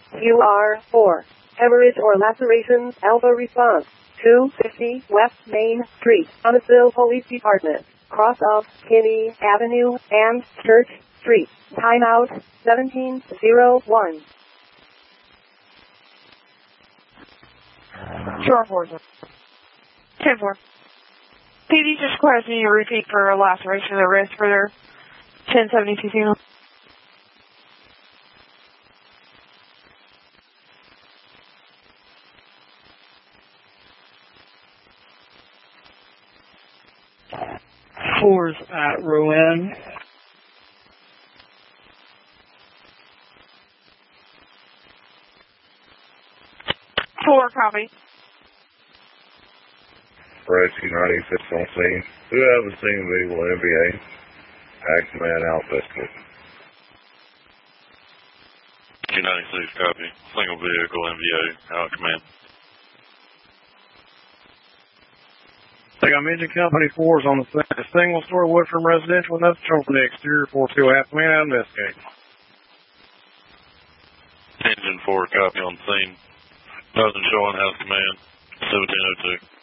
QR4. Hemorrhage or lacerations, Alpha response. 250 West Main Street, Huntsville Police Department. Cross of Kinney Avenue and Church Street. Timeout 1701. Sure, 4, sir. 10-4. PD just requires me to repeat for laceration of the wrist for their 1072 female. Fours at Rouen. 4, copy. Rescue 96 on scene. Who have a seen vehicle NBA? Axeman out Biscuit. 296, copy. Single vehicle MVA, out command. They got Engine Company 4s on the single story wood from residential with no patrol from the exterior. 4-2 half man out investigate. Engine 4, copy on scene. Nothing showing house command. 1702.